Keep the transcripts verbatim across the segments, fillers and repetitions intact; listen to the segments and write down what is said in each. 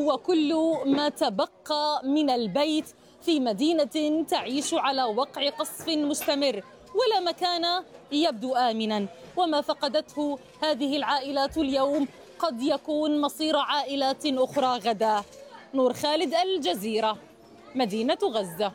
وكل ما تبقى من البيت في مدينة تعيش على وقع قصف مستمر، ولا مكان يبدو آمنا. وما فقدته هذه العائلات اليوم قد يكون مصير عائلات أخرى غدا. نور خالد، الجزيرة، مدينة غزة.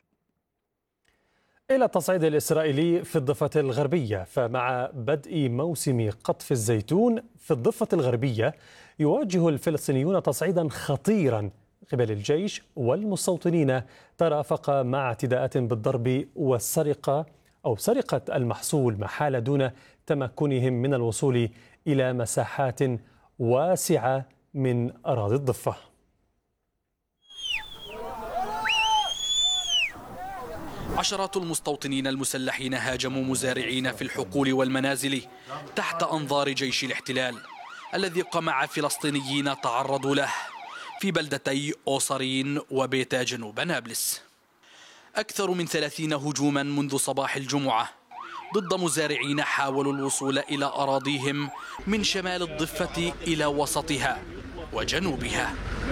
إلى التصعيد الإسرائيلي في الضفة الغربية، فمع بدء موسم قطف الزيتون في الضفة الغربية يواجه الفلسطينيون تصعيدا خطيرا قبل الجيش والمستوطنين، ترافق مع اعتداءات بالضرب والسرقة أو سرقة المحصول محال دون تمكنهم من الوصول إلى مساحات واسعة من أراضي الضفة. عشرات المستوطنين المسلحين هاجموا مزارعين في الحقول والمنازل تحت أنظار جيش الاحتلال الذي قمع فلسطينيين تعرضوا له في بلدتي أوصرين وبيتا جنوب نابلس. أكثر من ثلاثين هجوما منذ صباح الجمعة ضد مزارعين حاولوا الوصول إلى أراضيهم من شمال الضفة إلى وسطها وجنوبها،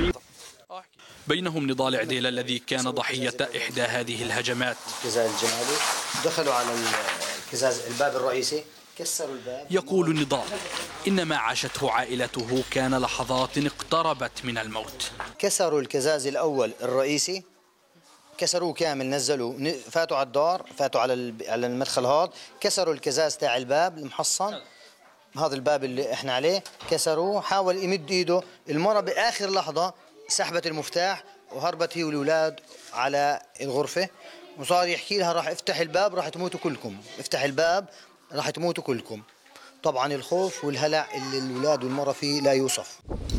بينهم نضال عديل الذي كان ضحية إحدى هذه الهجمات. الكزاز الجمالي دخلوا على الكزاز الباب الرئيسي، كسروا الباب. يقول نضال إن ما عاشته عائلته كان لحظات اقتربت من الموت. كسروا الكزاز الأول الرئيسي، كسروه كامل، نزلوا فاتوا على الدار، فاتوا على على المدخل هذا، كسروا الكزاز تاع الباب المحصن، هذا الباب اللي احنا عليه كسروه. حاول يمد ايده، المرة بآخر لحظة سحبت المفتاح وهربت هي والأولاد على الغرفة، وصار يحكي لها راح افتح الباب راح تموتوا كلكم، افتح الباب راح تموتوا كلكم. طبعا الخوف والهلع اللي الأولاد والمرة فيه لا يوصف.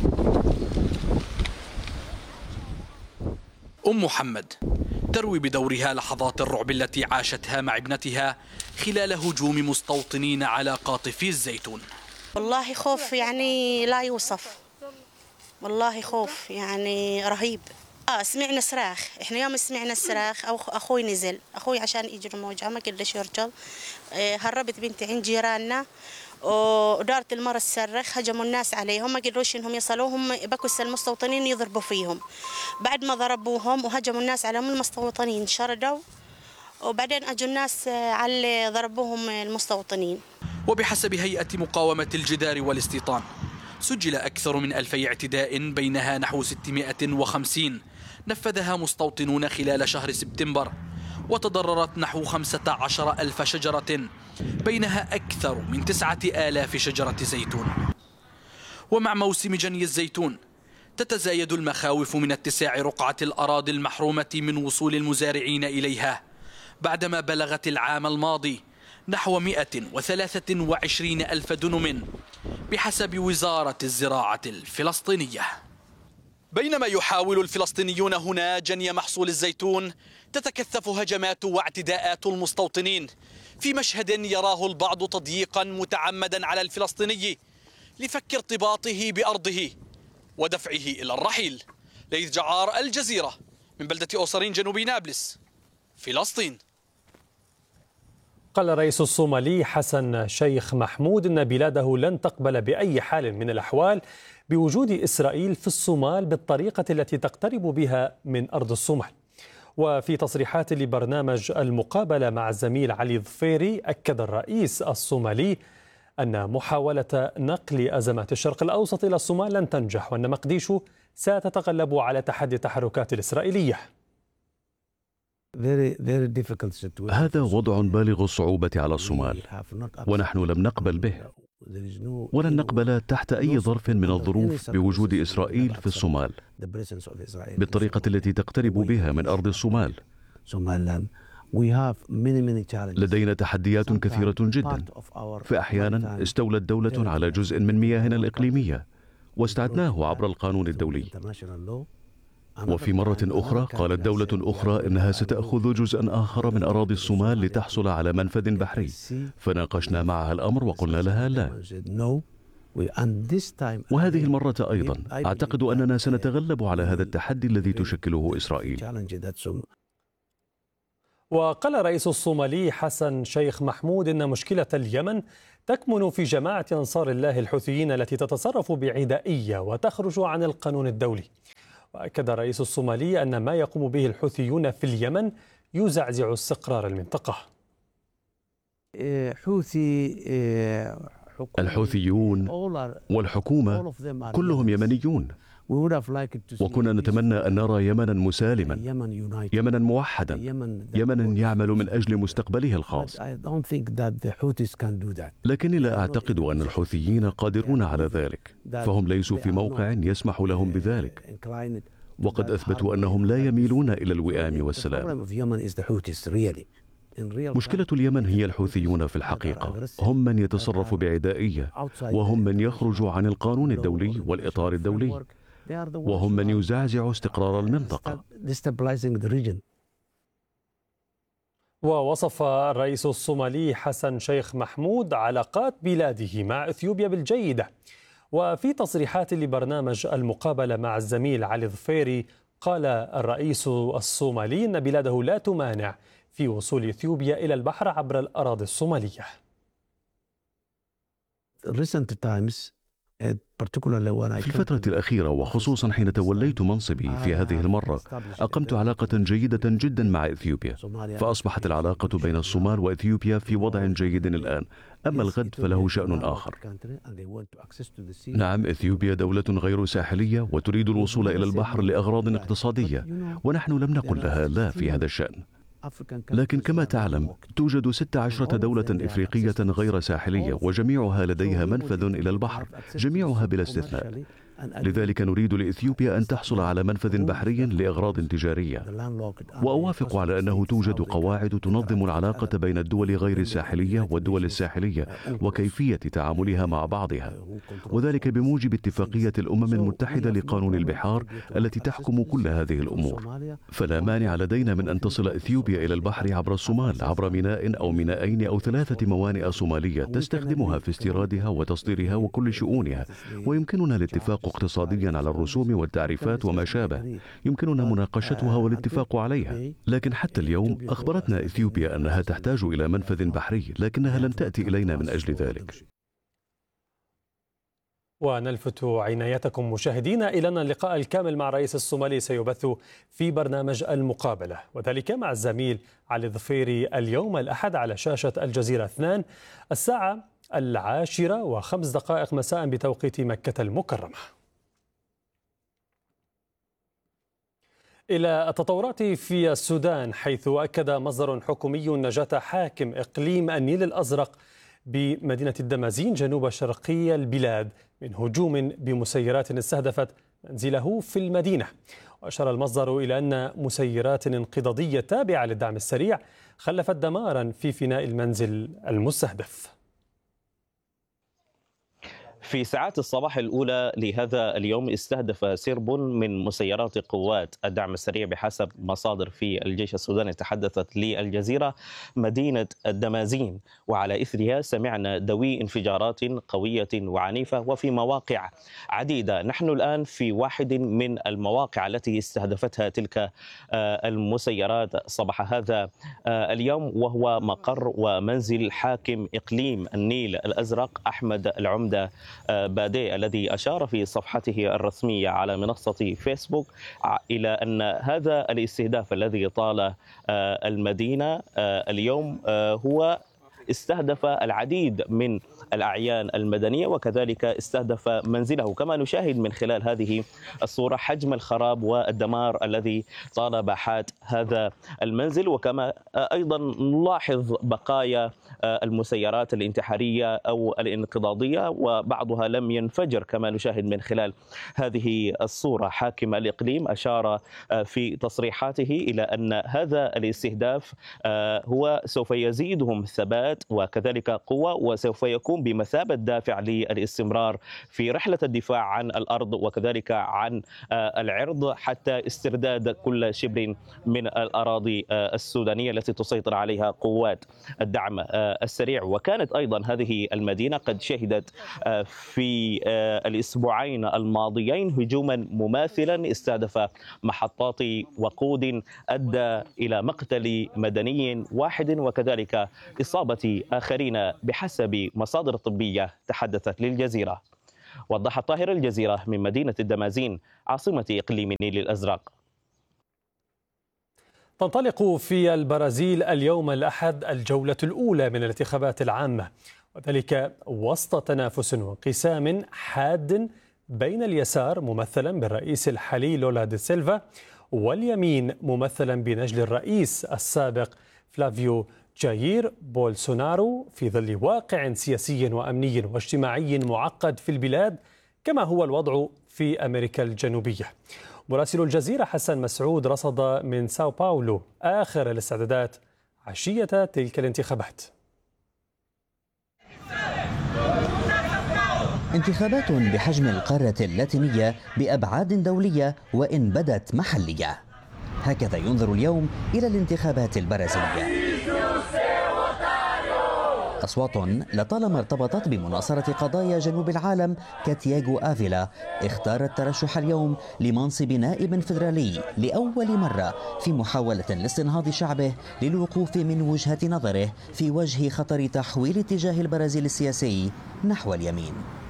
أم محمد تروي بدورها لحظات الرعب التي عاشتها مع ابنتها خلال هجوم مستوطنين على قاطفي الزيتون. والله خوف يعني لا يوصف، والله خوف يعني رهيب. اه سمعنا صراخ، احنا يوم سمعنا الصراخ او اخوي نزل، اخوي عشان يجي الموجة ما قدرش يرجع. آه هربت بنتي عند جيراننا ودارت المرة الصرخ، هجموا الناس عليهم ما قدروش انهم يصلوهم، بكوا المستوطنين يضربوا فيهم. بعد ما ضربوهم وهجموا الناس عليهم المستوطنين شردوا، وبعدين اجوا الناس على ضربوهم المستوطنين. وبحسب هيئة مقاومة الجدار والاستيطان سجل أكثر من ألفي اعتداء، بينها نحو ستمائة وخمسين نفذها مستوطنون خلال شهر سبتمبر، وتضررت نحو خمسة عشر ألف شجرة، بينها أكثر من تسعة آلاف شجرة زيتون. ومع موسم جني الزيتون تتزايد المخاوف من اتساع رقعة الأراضي المحرومة من وصول المزارعين إليها، بعدما بلغت العام الماضي نحو مئة وثلاثة وعشرين ألف دنم بحسب وزارة الزراعة الفلسطينية. بينما يحاول الفلسطينيون هنا جني محصول الزيتون، تتكثف هجمات واعتداءات المستوطنين في مشهد يراه البعض تضييقا متعمدا على الفلسطيني لفك ارتباطه بأرضه ودفعه إلى الرحيل. ليث جعار، الجزيرة، من بلدة أوصرين جنوب نابلس، فلسطين. قال الرئيس الصومالي حسن شيخ محمود إن بلاده لن تقبل بأي حال من الأحوال بوجود إسرائيل في الصومال بالطريقة التي تقترب بها من أرض الصومال. وفي تصريحات لبرنامج المقابلة مع الزميل علي ظفيري، أكد الرئيس الصومالي أن محاولة نقل أزمات الشرق الأوسط إلى الصومال لن تنجح، وأن مقديشو ستتغلب على تحدي التحركات الإسرائيلية. هذا وضع بالغ الصعوبة على الصومال، ونحن لم نقبل به، ولن نقبل تحت أي ظرف من الظروف بوجود إسرائيل في الصومال بالطريقة التي تقترب بها من أرض الصومال. لدينا تحديات كثيرة جدا، فأحيانا استولت دولة على جزء من مياهنا الإقليمية واستعدناه عبر القانون الدولي، وفي مرة أخرى قالت دولة أخرى إنها ستأخذ جزءا آخر من أراضي الصومال لتحصل على منفذ بحري، فناقشنا معها الأمر وقلنا لها لا. وهذه المرة أيضا أعتقد أننا سنتغلب على هذا التحدي الذي تشكله إسرائيل. وقال الرئيس الصومالي حسن شيخ محمود إن مشكلة اليمن تكمن في جماعة أنصار الله الحوثيين التي تتصرف بعدائية وتخرج عن القانون الدولي. وأكد الرئيس الصومالي أن ما يقوم به الحوثيون في اليمن يزعزع استقرار المنطقة. حوثي الحوثيون والحكومة كلهم يمنيون، وكنا نتمنى أن نرى يمنا مسالما، يمنا موحدا، يمنا يعمل من أجل مستقبله الخاص. لكني لا أعتقد أن الحوثيين قادرون على ذلك، فهم ليسوا في موقع يسمح لهم بذلك، وقد أثبتوا أنهم لا يميلون إلى الوئام والسلام. مشكلة اليمن هي الحوثيون في الحقيقة، هم من يتصرف بعدائية، وهم من يخرج عن القانون الدولي والإطار الدولي، وهم من يزعزع استقرار المنطقة. ووصف الرئيس الصومالي حسن شيخ محمود علاقات بلاده مع إثيوبيا بالجيدة. وفي تصريحات لبرنامج المقابلة مع الزميل علي ظفيري قال الرئيس الصومالي أن بلاده لا تمانع في وصول إثيوبيا إلى البحر عبر الأراضي الصومالية. في الفترة الأخيرة وخصوصا حين توليت منصبي في هذه المرة، أقمت علاقة جيدة جدا مع إثيوبيا، فأصبحت العلاقة بين الصومال وإثيوبيا في وضع جيد الآن. أما الغد فله شأن آخر. نعم، إثيوبيا دولة غير ساحلية وتريد الوصول إلى البحر لأغراض اقتصادية، ونحن لم نقل لها لا في هذا الشأن. لكن كما تعلم توجد ستة عشرة دولة إفريقية غير ساحلية، وجميعها لديها منفذ إلى البحر، جميعها بلا استثناء. لذلك نريد لإثيوبيا أن تحصل على منفذ بحري لأغراض تجارية. وأوافق على أنه توجد قواعد تنظم العلاقة بين الدول غير الساحلية والدول الساحلية وكيفية تعاملها مع بعضها، وذلك بموجب اتفاقية الأمم المتحدة لقانون البحار التي تحكم كل هذه الأمور. فلا مانع لدينا من أن تصل إثيوبيا إلى البحر عبر الصومال، عبر ميناء أو مينائين أو ثلاثة موانئ صومالية تستخدمها في استيرادها وتصديرها وكل شؤونها، ويمكننا الاتفاق اقتصاديا على الرسوم والتعريفات وما شابه، يمكننا مناقشتها والاتفاق عليها. لكن حتى اليوم أخبرتنا إثيوبيا أنها تحتاج إلى منفذ بحري، لكنها لم تأتي إلينا من أجل ذلك. ونلفت عنايتكم مشاهدينا إلى أن اللقاء الكامل مع الرئيس الصومالي سيبث في برنامج المقابلة، وذلك مع الزميل علي ظفيري اليوم الأحد على شاشة الجزيرة اثنان الساعة العاشرة وخمس دقائق مساء بتوقيت مكة المكرمة. إلى التطورات في السودان، حيث أكد مصدر حكومي نجاة حاكم إقليم النيل الأزرق بمدينة الدمازين جنوب شرقي البلاد من هجوم بمسيرات استهدفت منزله في المدينة. وأشار المصدر إلى أن مسيرات انقضاضية تابعة للدعم السريع خلفت دمارا في فناء المنزل المستهدف. في ساعات الصباح الأولى لهذا اليوم استهدف سرب من مسيرات قوات الدعم السريع بحسب مصادر في الجيش السوداني تحدثت للجزيرة مدينة الدمازين، وعلى إثرها سمعنا دوي انفجارات قوية وعنيفة وفي مواقع عديدة. نحن الآن في واحد من المواقع التي استهدفتها تلك المسيرات صباح هذا اليوم، وهو مقر ومنزل حاكم إقليم النيل الأزرق أحمد العمدة بادي، الذي أشار في صفحته الرسمية على منصة فيسبوك إلى أن هذا الاستهداف الذي طال المدينة اليوم هو استهدف العديد من الأعيان المدنية، وكذلك استهدف منزله. كما نشاهد من خلال هذه الصورة حجم الخراب والدمار الذي طال باحات هذا المنزل، وكما أيضا نلاحظ بقايا المسيرات الانتحارية أو الانقضاضية وبعضها لم ينفجر كما نشاهد من خلال هذه الصورة. حاكم الإقليم أشار في تصريحاته إلى أن هذا الاستهداف هو سوف يزيدهم ثبات قوات وكذلك قوة، وسوف يكون بمثابة دافع للاستمرار في رحلة الدفاع عن الأرض وكذلك عن العرض حتى استرداد كل شبر من الأراضي السودانية التي تسيطر عليها قوات الدعم السريع. وكانت أيضا هذه المدينة قد شهدت في الأسبوعين الماضيين هجوما مماثلا استهدف محطات وقود أدى إلى مقتل مدني واحد وكذلك إصابة آخرين بحسب مصادر طبية تحدثت للجزيرة. وضحت طاهر الجزيرة من مدينة الدمازين عاصمة إقليم النيل الأزرق. تنطلق في البرازيل اليوم الأحد الجولة الأولى من الانتخابات العامة، وذلك وسط تنافس وانقسام حاد بين اليسار ممثلا بالرئيس الحالي لولا دي سيلفا واليمين ممثلا بنجل الرئيس السابق فلافيو جاير بولسونارو، في ظل واقع سياسي وأمني واجتماعي معقد في البلاد كما هو الوضع في أمريكا الجنوبية. مراسل الجزيرة حسن مسعود رصد من ساو باولو آخر الاستعدادات عشية تلك الانتخابات. انتخابات بحجم القارة اللاتينية بأبعاد دولية وإن بدت محلية، هكذا ينظر اليوم إلى الانتخابات البرازيلية. أصوات لطالما ارتبطت بمناصرة قضايا جنوب العالم كتياغو آفيلا اختار الترشح اليوم لمنصب نائب فيدرالي لأول مرة في محاولة لاستنهاض شعبه للوقوف من وجهة نظره في وجه خطر تحويل اتجاه البرازيل السياسي نحو اليمين.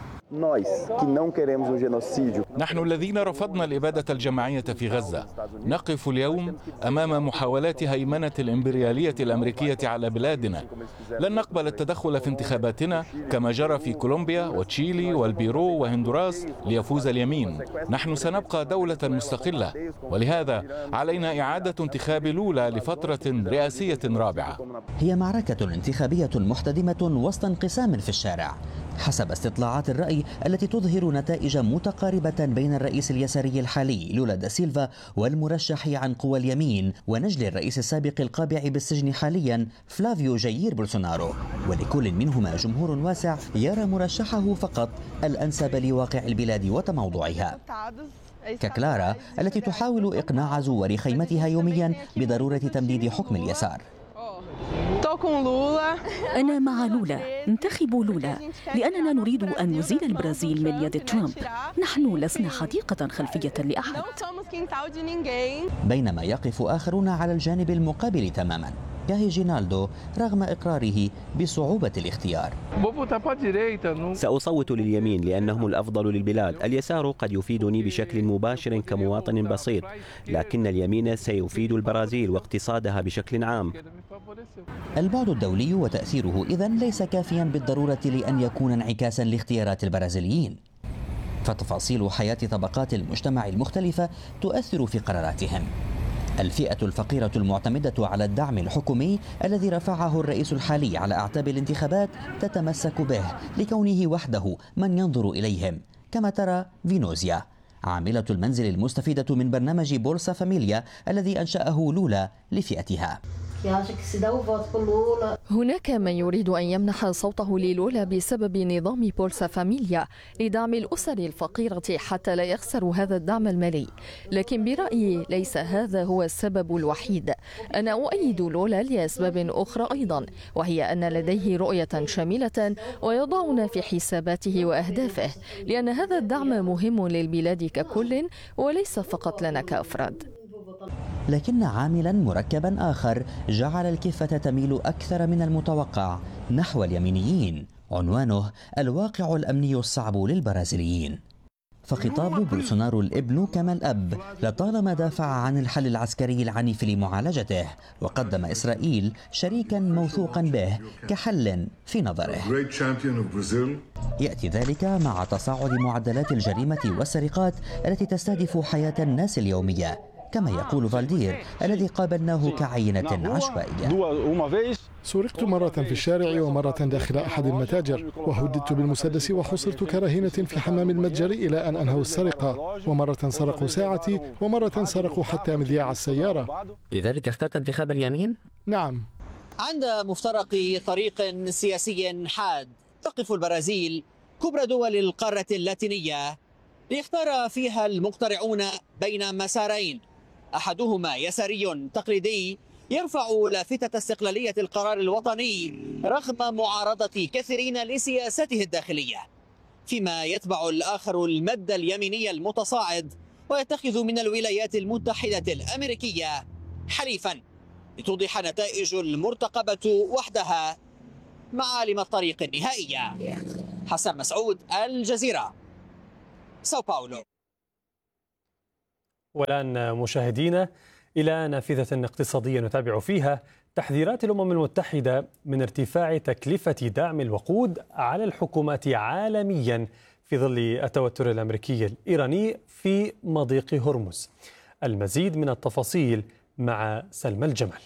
نحن الذين رفضنا الإبادة الجماعية في غزة نقف اليوم أمام محاولات هيمنة الإمبريالية الأمريكية على بلادنا. لن نقبل التدخل في انتخاباتنا كما جرى في كولومبيا وتشيلي والبيرو وهندوراس ليفوز اليمين. نحن سنبقى دولة مستقلة، ولهذا علينا إعادة انتخاب لولا لفترة رئاسية رابعة. هي معركة انتخابية محتدمة وسط انقسام في الشارع حسب استطلاعات الرأي التي تظهر نتائج متقاربة بين الرئيس اليساري الحالي لولا دا سيلفا والمرشح عن قوى اليمين ونجل الرئيس السابق القابع بالسجن حاليا فلافيو جاير بولسونارو، ولكل منهما جمهور واسع يرى مرشحه فقط الأنسب لواقع البلاد وتموضعها، ككلارا التي تحاول إقناع زوار خيمتها يوميا بضرورة تمديد حكم اليسار. أنا مع لولا، انتخبوا لولا لأننا نريد أن نزيل البرازيل من يد ترامب. نحن لسنا حديقة خلفية لأحد. بينما يقف آخرون على الجانب المقابل تماما كهيجينالدو رغم إقراره بصعوبة الاختيار. سأصوت لليمين لأنهم الأفضل للبلاد. اليسار قد يفيدني بشكل مباشر كمواطن بسيط، لكن اليمين سيفيد البرازيل واقتصادها بشكل عام. البعد الدولي وتأثيره إذن ليس كافيا بالضرورة لأن يكون انعكاسا لاختيارات البرازيليين، فتفاصيل حياة طبقات المجتمع المختلفة تؤثر في قراراتهم. الفئة الفقيرة المعتمدة على الدعم الحكومي الذي رفعه الرئيس الحالي على أعتاب الانتخابات تتمسك به لكونه وحده من ينظر إليهم، كما ترى فينوزيا عاملة المنزل المستفيدة من برنامج بولسا فاميليا الذي أنشأه لولا لفئتها. هناك من يريد أن يمنح صوته للولا بسبب نظام بولسا فاميليا لدعم الأسر الفقيرة حتى لا يخسروا هذا الدعم المالي، لكن برأيي ليس هذا هو السبب الوحيد. أنا أؤيد لولا لأسباب أخرى أيضا، وهي أن لديه رؤية شاملة ويضعنا في حساباته وأهدافه، لأن هذا الدعم مهم للبلاد ككل وليس فقط لنا كأفراد. لكن عاملا مركبا آخر جعل الكفة تميل أكثر من المتوقع نحو اليمينيين، عنوانه الواقع الأمني الصعب للبرازيليين. فخطاب بولسونارو الابن كما الأب لطالما دافع عن الحل العسكري العنيف لمعالجته، وقدم إسرائيل شريكا موثوقا به كحل في نظره. يأتي ذلك مع تصاعد معدلات الجريمة والسرقات التي تستهدف حياة الناس اليومية، كما يقول فالدير الذي قابلناه كعينة عشوائية. سرقت مرة في الشارع ومرة داخل أحد المتاجر، وهددت بالمسدس وحصرت كرهينة في حمام المتجر إلى أن أنهوا السرقة، ومرة سرقوا ساعتي ومرة سرقوا حتى مذياع السيارة. لذلك اخترت انتخاب اليمين؟ نعم. عند مفترق طريق سياسي حاد تقف البرازيل كبرى دول القارة اللاتينية ليختار فيها المقترعون بين مسارين، أحدهما يساري تقليدي يرفع لافتة استقلالية القرار الوطني رغم معارضة كثيرين لسياسته الداخلية، فيما يتبع الآخر المد اليميني المتصاعد ويتخذ من الولايات المتحدة الأمريكية حليفا لتوضح نتائج المرتقبة وحدها معالم الطريق النهائية. حسن مسعود، الجزيرة، ساو باولو. والآن مشاهدينا إلى نافذة اقتصادية نتابع فيها تحذيرات الأمم المتحدة من ارتفاع تكلفة دعم الوقود على الحكومات عالميا في ظل التوتر الأمريكي الإيراني في مضيق هرمز. المزيد من التفاصيل مع سلمى الجمل.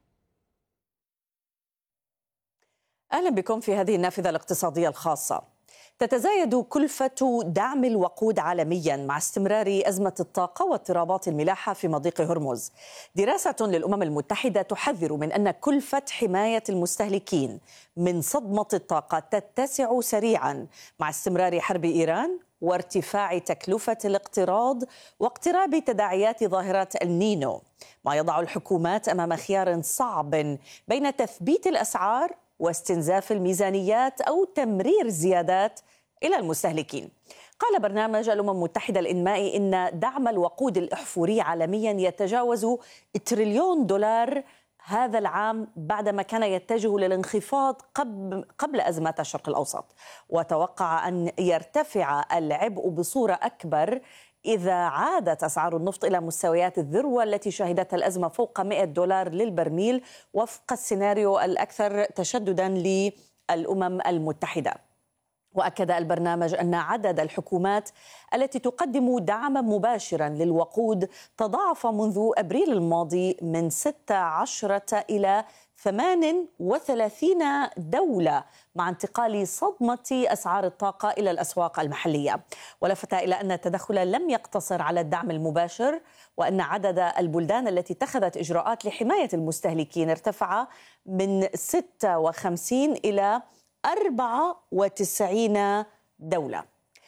أهلا بكم في هذه النافذة الاقتصادية الخاصة. تتزايد كلفة دعم الوقود عالميا مع استمرار أزمة الطاقة واضطرابات الملاحة في مضيق هرمز. دراسة للأمم المتحدة تحذر من أن كلفة حماية المستهلكين من صدمة الطاقة تتسع سريعا مع استمرار حرب إيران وارتفاع تكلفة الاقتراض واقتراب تداعيات ظاهرة النينو، ما يضع الحكومات أمام خيار صعب بين تثبيت الأسعار واستنزاف الميزانيات أو تمرير زيادات إلى المستهلكين. قال برنامج الأمم المتحدة الإنمائي إن دعم الوقود الأحفوري عالميا يتجاوز تريليون دولار هذا العام بعدما كان يتجه للانخفاض قبل, قبل أزمات الشرق الأوسط، وتوقع أن يرتفع العبء بصورة أكبر إذا عادت أسعار النفط إلى مستويات الذروة التي شهدتها الأزمة فوق مئة دولار للبرميل وفق السيناريو الأكثر تشددا للأمم المتحدة. وأكد البرنامج أن عدد الحكومات التي تقدم دعما مباشرا للوقود تضاعف منذ أبريل الماضي من ستة عشر إلى ثمان وثلاثين دولة مع انتقال صدمة أسعار الطاقة إلى الأسواق المحلية. ولفت إلى أن التدخل لم يقتصر على الدعم المباشر، وأن عدد البلدان التي اتخذت إجراءات لحماية المستهلكين ارتفع من ستة وخمسين إلى أربعة وتسعين دولة.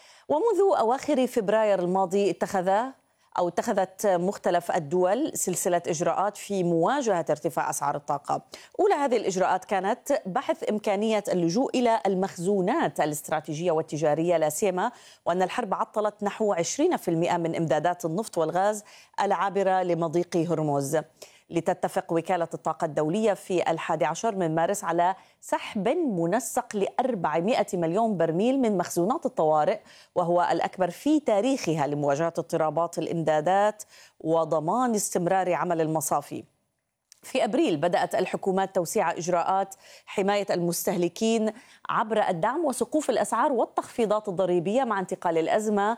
ومنذ أواخر فبراير الماضي اتخذ أو اتخذت مختلف الدول سلسلة إجراءات في مواجهة ارتفاع أسعار الطاقة. أولى هذه الإجراءات كانت بحث إمكانية اللجوء إلى المخزونات الاستراتيجية والتجارية، لا سيما وأن الحرب عطلت نحو عشرين بالمئة من إمدادات النفط والغاز العابرة لمضيق هرمز. لتتفق وكالة الطاقة الدولية في الحادي عشر من مارس على سحب منسق لأربعمئة مليون برميل من مخزونات الطوارئ، وهو الأكبر في تاريخها لمواجهة اضطرابات الإمدادات وضمان استمرار عمل المصافي. في أبريل بدأت الحكومات توسيع إجراءات حماية المستهلكين عبر الدعم وسقوف الأسعار والتخفيضات الضريبية مع انتقال الأزمة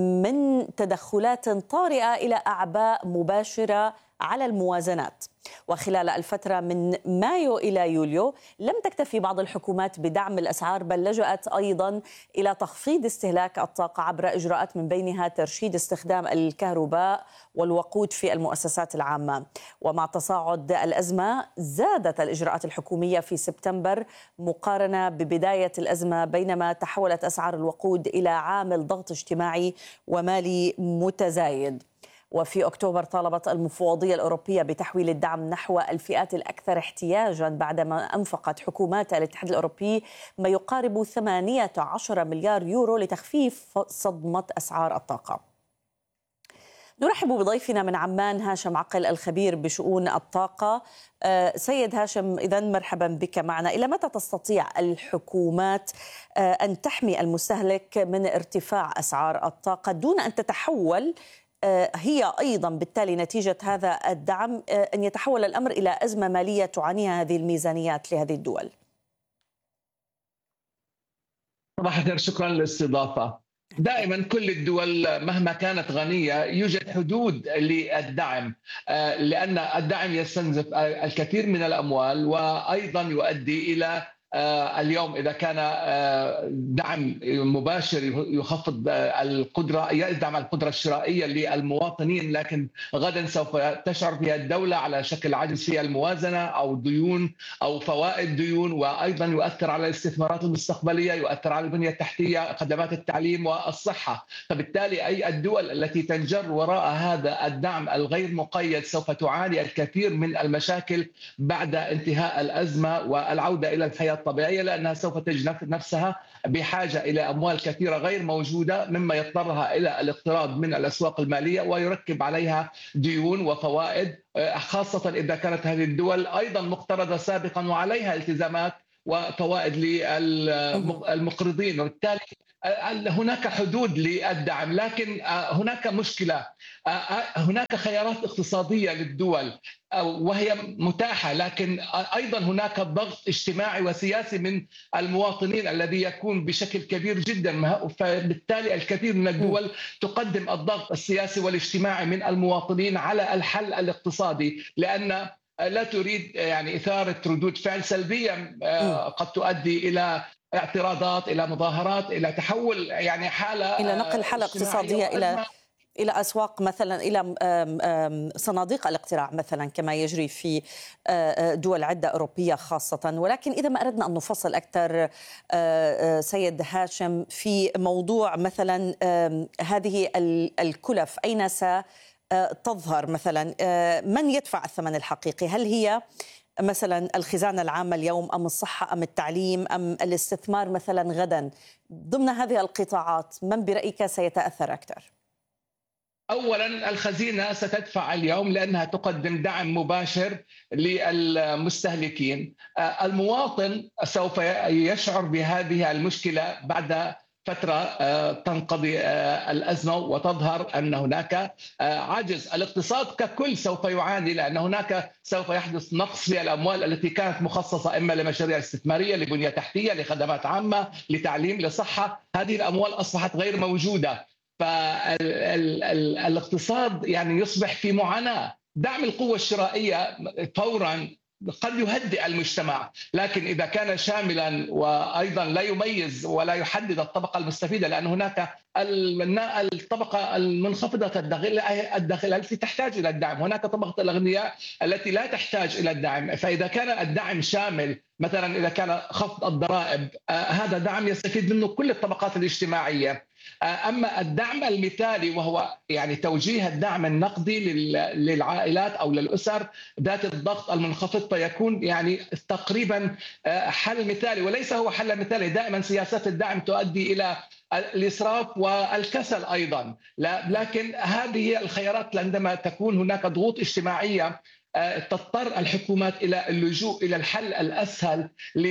من تدخلات طارئة إلى أعباء مباشرة على الموازنات. وخلال الفترة من مايو إلى يوليو لم تكتفي بعض الحكومات بدعم الأسعار، بل لجأت أيضا إلى تخفيض استهلاك الطاقة عبر إجراءات من بينها ترشيد استخدام الكهرباء والوقود في المؤسسات العامة. ومع تصاعد الأزمة زادت الإجراءات الحكومية في سبتمبر مقارنة ببداية الأزمة، بينما تحولت أسعار الوقود إلى عامل ضغط اجتماعي ومالي متزايد. وفي أكتوبر طالبت المفوضية الأوروبية بتحويل الدعم نحو الفئات الأكثر احتياجاً بعدما أنفقت حكومات الاتحاد الأوروبي ما يقارب ثمانية عشر مليار يورو لتخفيف صدمة أسعار الطاقة. نرحب بضيفنا من عمان هاشم عقل الخبير بشؤون الطاقة. سيد هاشم، إذن مرحبا بك معنا. إلى متى تستطيع الحكومات أن تحمي المستهلك من ارتفاع أسعار الطاقة دون أن تتحول هي أيضا بالتالي نتيجة هذا الدعم أن يتحول الأمر إلى أزمة مالية تعانيها هذه الميزانيات لهذه الدول؟ صباح الخير، شكرا للاستضافة. دائما كل الدول مهما كانت غنية يوجد حدود للدعم، لأن الدعم يستنزف الكثير من الأموال وأيضا يؤدي إلى اليوم إذا كان دعم مباشر يخفض القدرة يدعم القدرة الشرائية للمواطنين، لكن غدا سوف تشعر بها الدولة على شكل عجز في الموازنة أو ديون أو فوائد ديون، وأيضا يؤثر على الاستثمارات المستقبلية، يؤثر على البنية التحتية، خدمات التعليم والصحة. فبالتالي أي الدول التي تنجر وراء هذا الدعم الغير مقيد سوف تعاني الكثير من المشاكل بعد انتهاء الأزمة والعودة إلى الحياة الطبيعية، لأنها سوف تجد نفسها بحاجة إلى أموال كثيرة غير موجودة، مما يضطرها إلى الاقتراض من الأسواق المالية ويركب عليها ديون وفوائد، خاصة إذا كانت هذه الدول أيضا مقترضة سابقا وعليها التزامات وفوائد للمقرضين، وبالتالي هناك حدود للدعم. لكن هناك مشكلة، هناك خيارات اقتصادية للدول وهي متاحة، لكن أيضا هناك ضغط اجتماعي وسياسي من المواطنين الذي يكون بشكل كبير جدا، فبالتالي الكثير من الدول تقدم الضغط السياسي والاجتماعي من المواطنين على الحل الاقتصادي، لأن لا تريد يعني إثارة ردود فعل سلبية قد تؤدي إلى اعتراضات، إلى مظاهرات، إلى تحول يعني حالة إلى نقل حالة اقتصادية إلى إلى أسواق مثلا، إلى صناديق الاقتراع مثلا كما يجري في دول عدة أوروبية خاصة. ولكن إذا ما أردنا أن نفصل أكثر سيد هاشم في موضوع مثلا هذه الكلف، أين ستظهر مثلا؟ من يدفع الثمن الحقيقي؟ هل هي مثلا الخزانة العامة اليوم أم الصحة أم التعليم أم الاستثمار مثلا غدا؟ ضمن هذه القطاعات من برأيك سيتأثر أكثر؟ أولا الخزينة ستدفع اليوم لأنها تقدم دعم مباشر للمستهلكين. المواطن سوف يشعر بهذه المشكلة بعد فترة تنقضي الأزمة وتظهر أن هناك عجز. الاقتصاد ككل سوف يعاني، لأن هناك سوف يحدث نقص في الأموال التي كانت مخصصة إما لمشاريع استثمارية، لبنية تحتية، لخدمات عامة، لتعليم، لصحة. هذه الأموال أصبحت غير موجودة، فالاقتصاد يعني يصبح في معاناة. دعم القوة الشرائية فورا قد يهدئ المجتمع، لكن إذا كان شاملا وأيضا لا يميز ولا يحدد الطبقة المستفيدة، لأن هناك الطبقة المنخفضة الدخل التي تحتاج إلى الدعم، هناك طبقة الأغنياء التي لا تحتاج إلى الدعم. فإذا كان الدعم شامل، مثلا إذا كان خفض الضرائب، هذا دعم يستفيد منه كل الطبقات الاجتماعية. أما الدعم المثالي وهو يعني توجيه الدعم النقدي للعائلات أو للأسر ذات الضغط المنخفض، فيكون يعني تقريبا حل مثالي، وليس هو حل مثالي. دائما سياسات الدعم تؤدي إلى الإسراف والكسل أيضا، لكن هذه الخيارات عندما تكون هناك ضغوط اجتماعية تضطر الحكومات إلى اللجوء إلى الحل الأسهل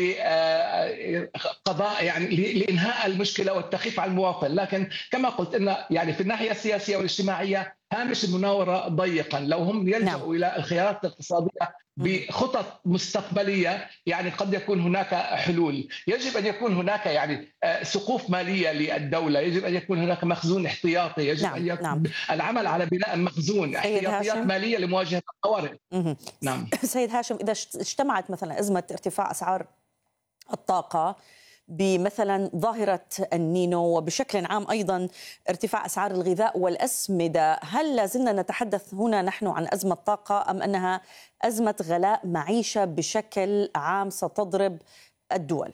لقضاء يعني لإنهاء المشكلة والتخفيف على المواطن. لكن كما قلت إن يعني في الناحية السياسية والاجتماعية هامش المناورة ضيقا. لو هم يلجأوا نعم. إلى الخيارات الاقتصادية بخطط مستقبلية، يعني قد يكون هناك حلول. يجب أن يكون هناك يعني سقوف مالية للدولة، يجب أن يكون هناك مخزون احتياطي، يجب نعم. أن يكون نعم. العمل على بناء مخزون احتياطيات مالية لمواجهة الطوارئ. نعم. سيد هاشم، إذا اجتمعت مثلا أزمة ارتفاع أسعار الطاقة بمثلا ظاهرة النينو وبشكل عام أيضا ارتفاع أسعار الغذاء والأسمدة، هل لازلنا نتحدث هنا نحن عن أزمة طاقة أم أنها أزمة غلاء معيشة بشكل عام ستضرب الدول؟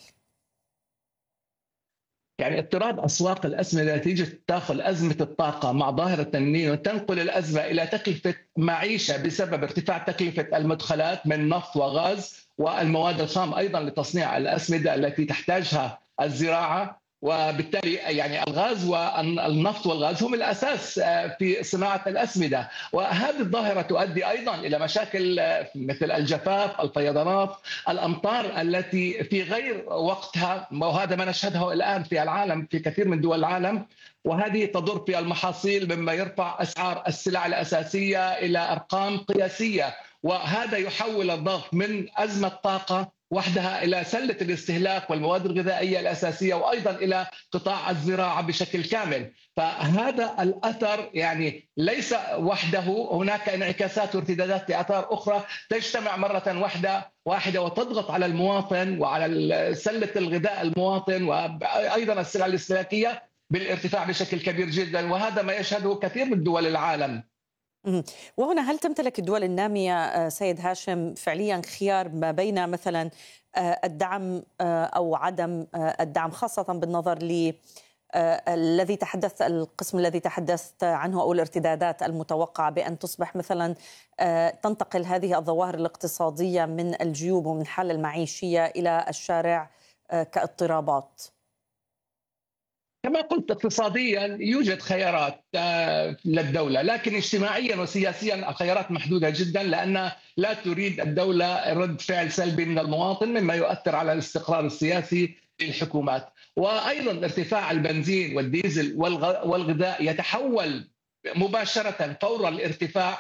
يعني اضطراب أسواق الأسمدة نتيجة تداخل أزمة الطاقة مع ظاهرة النينو تنقل الأزمة إلى تكلفة معيشة بسبب ارتفاع تكلفة المدخلات من نفط وغاز والمواد الخام أيضا لتصنيع الأسمدة التي تحتاجها الزراعة. وبالتالي يعني الغاز والنفط والغاز هم الأساس في صناعة الأسمدة، وهذه الظاهرة تؤدي أيضا إلى مشاكل مثل الجفاف، الفيضانات، الأمطار التي في غير وقتها، وهذا ما نشهده الآن في العالم في كثير من دول العالم، وهذه تضر في المحاصيل مما يرفع أسعار السلع الأساسية إلى أرقام قياسية. وهذا يحول الضغط من أزمة طاقة وحدها إلى سلة الاستهلاك والمواد الغذائية الأساسية، وأيضا إلى قطاع الزراعة بشكل كامل. فهذا الأثر يعني ليس وحده، هناك انعكاسات وارتدادات لآثار أخرى تجتمع مرة واحدة واحدة وتضغط على المواطن وعلى سلة الغذاء المواطن وأيضا السلع الاستهلاكية بالارتفاع بشكل كبير جدا، وهذا ما يشهده كثير من دول العالم. وهنا هل تمتلك الدول النامية سيد هاشم فعليا خيار ما بين مثلا الدعم أو عدم الدعم، خاصة بالنظر ل الذي تحدث القسم الذي تحدثت عنه أو الارتدادات المتوقعة بأن تصبح مثلا تنتقل هذه الظواهر الاقتصادية من الجيوب ومن الحالة المعيشية إلى الشارع كاضطرابات؟ كما قلت اقتصاديا يوجد خيارات للدولة، لكن اجتماعيا وسياسيا الخيارات محدودة جدا، لأن لا تريد الدولة رد فعل سلبي من المواطن مما يؤثر على الاستقرار السياسي للحكومات. وأيضا ارتفاع البنزين والديزل والغذاء يتحول مباشرة فور الارتفاع